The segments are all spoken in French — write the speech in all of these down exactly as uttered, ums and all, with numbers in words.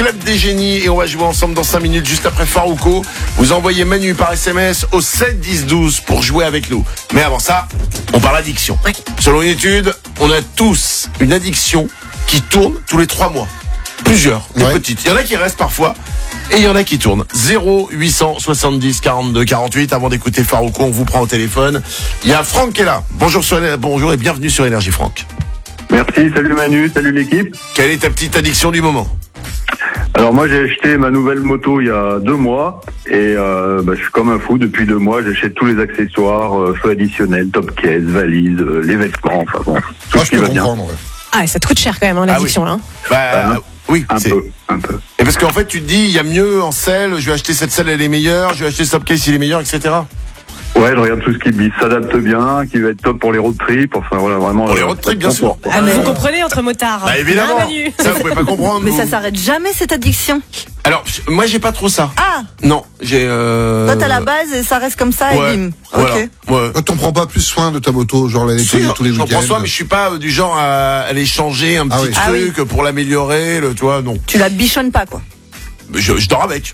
Club des Génies et on va jouer ensemble dans cinq minutes juste après Farouko. Vous envoyez Manu par S M S au sept dix douze pour jouer avec nous. Mais avant ça, on parle addiction. Oui. Selon une étude, on a tous une addiction qui tourne tous les trois mois. Plusieurs, des Ouais. petites. Il y en a qui restent parfois et il y en a qui tournent. zéro huit cent soixante-dix quarante-deux quarante-huit. Avant d'écouter Farouko, on vous prend au téléphone. Il y a Franck qui est là. Bonjour, sur, bonjour et bienvenue sur Énergie, Franck. Merci, salut Manu, salut l'équipe. Quelle est ta petite addiction du moment? Alors moi j'ai acheté ma nouvelle moto il y a deux mois et euh, bah, je suis comme un fou depuis deux mois, j'achète tous les accessoires, euh, feux additionnels, top case, valises, euh, les vêtements, enfin bon, tout Moi, ce je qui peux va bien. comprendre. Ouais. Ah, ça te coûte cher quand même, hein, l'addiction, là. hein. Bah, Ah, oui, Un c'est... peu, un peu. Et parce qu'en fait, tu te dis, il y a mieux en selle, je vais acheter cette selle, elle est meilleure, je vais acheter ce top case, il est meilleur, et cetera. Ouais, je regarde tout ce qui s'adapte bien, qui va être top pour les road trips, enfin voilà, vraiment. Pour les euh, road trips, ça bien sûr. confort, quoi. Ah, mais vous comprenez entre motards. Bah évidemment, Hein, Manu ça vous pouvez pas comprendre. Mais vous. ça s'arrête jamais cette addiction. Alors, moi j'ai pas trop ça. Ah, Non, j'ai... Euh... toi t'as la base et ça reste comme ça ouais, et bim. voilà, Ok. ouais. Toi, t'en prends pas plus soin de ta moto, genre la Si, nettoyer tous les j'en week-ends. prends soin, mais je suis pas euh, du genre à aller changer un Ah petit oui. Ah truc pour l'améliorer, le, tu vois, non. Tu la bichonnes pas quoi. Je, je dors avec.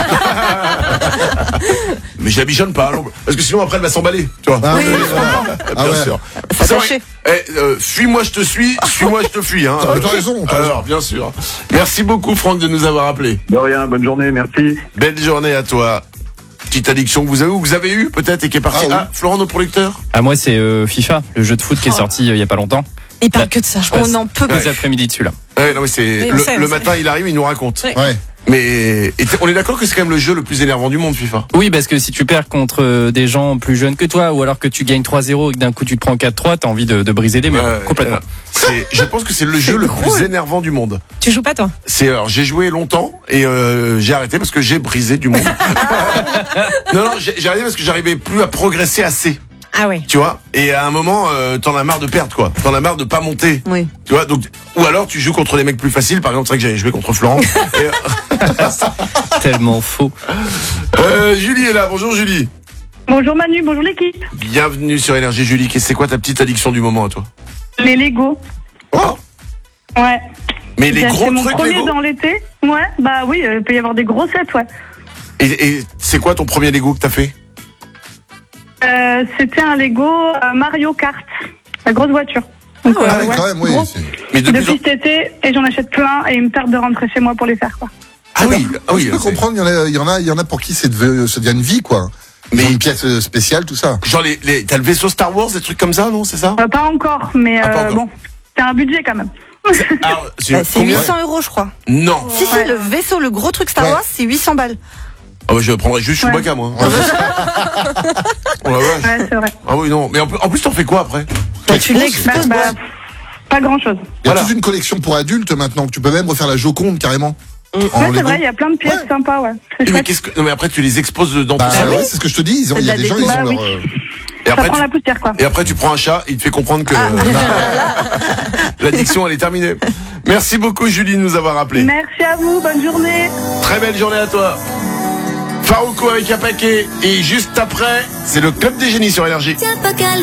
Mais je la bichonne pas, non. Parce que sinon après elle va s'emballer, tu vois. Ah, Oui, oui, je comprends. Ah Bien ouais. sûr. Ça C'est tâchait. vrai. Eh, euh, fuis-moi, je te suis. Suis-moi, je te fuis. Hein. Ah, t'as raison, t'as Alors, bien sûr. Merci beaucoup, Franck, de nous avoir appelés. De rien, bonne journée, merci. Belle journée à toi. Petite addiction que vous avez ou que vous avez eu peut-être et qui est partie. Ah oui. Ah, Florent, nos producteurs. Ah, moi, c'est euh, FIFA, le jeu de foot qui est sorti euh, il y a pas longtemps. Il parle que de ça. Je passe On n'en peut tous plus. les après-midi dessus, là. Ouais, non, mais c'est Oui, on le, sait, on le sait. matin, il arrive, il nous raconte. Ouais. Ouais. Mais et t- on est d'accord que c'est quand même le jeu le plus énervant du monde, FIFA. Oui, parce que si tu perds contre euh, des gens plus jeunes que toi, ou alors que tu gagnes trois zéro et que d'un coup tu te prends quatre trois, t'as envie de, de briser des murs. Ouais, Complètement. euh, c'est, je pense que c'est le jeu le plus énervant du monde. Tu joues pas, toi? C'est alors j'ai joué longtemps et euh, j'ai arrêté parce que j'ai brisé du monde. non non, j'ai, j'ai arrêté parce que j'arrivais plus à progresser assez. Ah ouais. Tu vois, et à un moment, euh, t'en as marre de perdre, quoi. T'en as marre de pas monter. Oui. Tu vois, donc, ou alors tu joues contre des mecs plus faciles. Par exemple, c'est vrai que j'avais joué contre Florent. et, euh, Tellement faux. euh, Julie est là. Bonjour Julie. Bonjour Manu, bonjour l'équipe. Bienvenue sur Énergie, Julie. Et c'est quoi ta petite addiction du moment à toi? Les Lego. Oh. Ouais. Mais les J'ai acheté gros mon trucs premier Lego. dans l'été. Ouais, bah oui, euh, il peut y avoir des gros sets, ouais. Et, et c'est quoi ton premier Lego que t'as fait? Euh, c'était un Lego euh, Mario Kart, la grosse voiture. Donc, Ah, euh, ouais, ouais, quand même, oui. gros. c'est- Mais depuis, Depuis cet été, et j'en achète plein, et il me tarde de rentrer chez moi pour les faire, quoi. ah oui, ah oui. je peux c'est- comprendre, il y en a, il y en a, il y en a pour qui c'est de- ça devient une vie, quoi. Ils Mais- ont une pièce euh, spéciale, tout ça. Genre les, les, t'as le vaisseau Star Wars, des trucs comme ça, non? C'est ça? Euh, pas encore, mais Ah, pas euh, encore. bon, c'est un budget quand même. Alors, c'est, Bah, c'est combien? huit cents euros je crois. Non. Si c'est le vaisseau, le gros truc Star Ouais. Wars, c'est huit cents balles. Ah ouais, je prendrais juste Ouais. Chewbacca, moi. Oh la vache. Ouais, c'est vrai. Ah oui, non. Mais en, plus- en plus, t'en fais quoi après? Bah, tu T'exposes, l'exposes. Bah, bah, pas grand chose. Il y a Voilà. toute une collection pour adultes maintenant. Tu peux même refaire la Joconde carrément. En Ouais, c'est Lego. vrai, il y a plein de pièces Ouais. sympas, ouais. C'est Oui, mais chouette. qu'est-ce que, non, mais après, tu les exposes dans Bah ton salon. ouais, c'est ce que je te dis. Ils ont, C'est il y a de des la gens, ils déco. ont Bah leur. oui. euh, Et Ça après, prend tu, la poussière, quoi. et après, tu prends un chat, il te fait comprendre que Ah. l'addiction, elle est terminée. Merci beaucoup, Julie, de nous avoir appelé. Merci à vous, bonne journée. Très belle journée à toi. Farouko avec un paquet. Et juste après, c'est le Club des Génies sur Énergie. Tiens pas qu'à